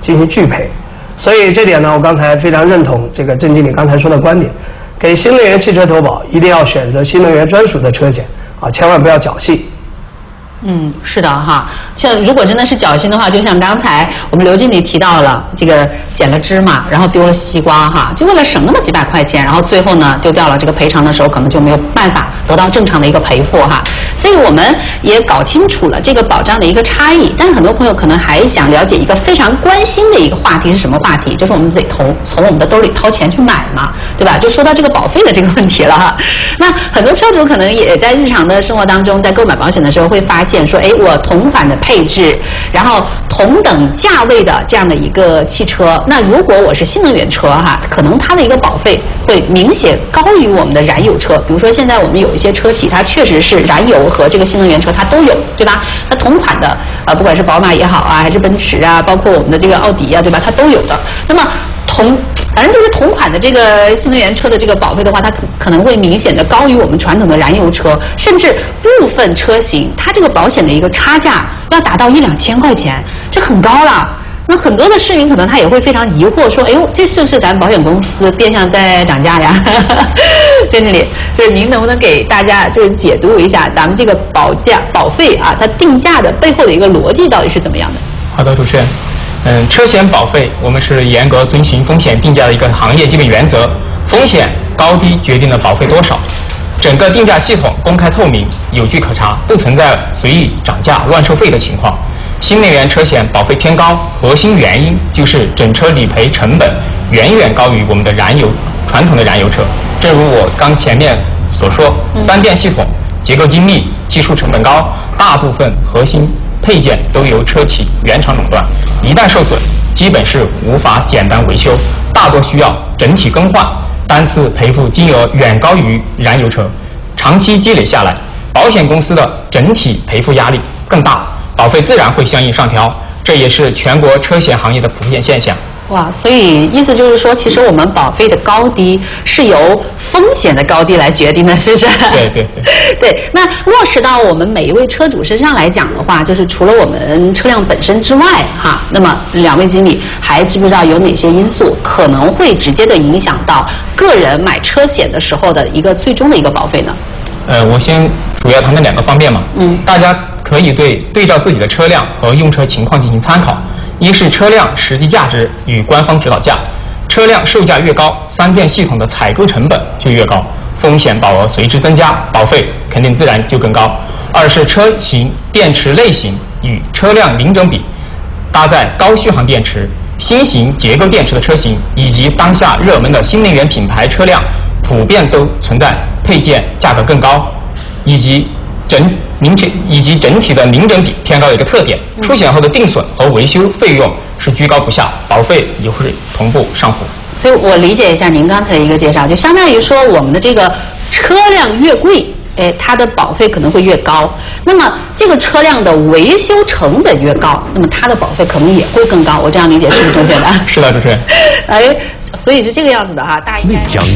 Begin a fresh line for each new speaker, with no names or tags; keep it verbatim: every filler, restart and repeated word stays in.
进行拒赔。所以这点呢，我刚才非常认同这个郑经理刚才说的观点，给新能源汽车投保一定要选择新能源专属的车险啊，千万不要侥幸。
嗯，是的哈，像如果真的是侥幸的话，就像刚才我们刘经理提到了，这个捡了芝麻，然后丢了西瓜哈，就为了省那么几百块钱，然后最后呢丢掉了，这个赔偿的时候可能就没有办法得到正常的一个赔付哈。所以我们也搞清楚了这个保障的一个差异，但是很多朋友可能还想了解一个非常关心的一个话题是什么话题？就是我们得投从我们的兜里掏钱去买嘛，对吧？就说到这个保费的这个问题了哈。那很多车主可能也在日常的生活当中，在购买保险的时候会发现。说，哎，我同款的配置，然后同等价位的这样的一个汽车，那如果我是新能源车哈，可能它的一个保费会明显高于我们的燃油车。比如说现在我们有一些车企，它确实是燃油和这个新能源车它都有，对吧？它同款的，呃，不管是宝马也好啊，还是奔驰啊，包括我们的这个奥迪啊，对吧？它都有的。那么同反正就是同款的这个新能源车的这个保费的话，它可可能会明显的高于我们传统的燃油车，甚至部分车型它这个保险的一个差价要达到一两千块钱，这很高了。那很多的市民可能他也会非常疑惑说，哎呦，这是不是咱保险公司变相在涨价呀？郑经理，就是您能不能给大家就是解读一下咱们这个保价保费啊，它定价的背后的一个逻辑到底是怎么样的？
好的，主持人。嗯，车险保费我们是严格遵循风险定价的一个行业基本原则，风险高低决定了保费多少。整个定价系统公开透明，有据可查，不存在随意涨价、乱收费的情况。新能源车险保费偏高，核心原因就是整车理赔成本远远高于我们的燃油传统的燃油车。正如我刚前面所说，三电系统结构精密，技术成本高，大部分核心配件都由车企原厂垄断，一旦受损，基本是无法简单维修，大多需要整体更换，单次赔付金额远高于燃油车，长期积累下来，保险公司的整体赔付压力更大，保费自然会相应上调，这也是全国车险行业的普遍现象。
哇，所以意思就是说，其实我们保费的高低是由风险的高低来决定的，是不是？
对对对。
对，那落实到我们每一位车主身上来讲的话，就是除了我们车辆本身之外，哈，那么两位经理还知不知道有哪些因素可能会直接的影响到个人买车险的时候的一个最终的一个保费呢？
呃，我先主要谈谈两个方面嘛。嗯。大家可以对对照自己的车辆和用车情况进行参考。一是车辆实际价值与官方指导价，车辆售价越高，三电系统的采购成本就越高，风险保额随之增加，保费肯定自然就更高。二是车型电池类型与车辆零整比，搭载高续航电池、新型结构电池的车型，以及当下热门的新能源品牌车辆，普遍都存在配件价格更高，以及整零整以及整体的零整比偏高的一个特点，出险后的定损和维修费用是居高不下，保费也会同步上浮。
所以我理解一下您刚才的一个介绍，就相当于说我们的这个车辆越贵，哎，它的保费可能会越高。那么这个车辆的维修成本越高，那么它的保费可能也会更高。我这样理解是不是正确的？
是的，主持人。
哎，所以是这个样子的哈，大家应该。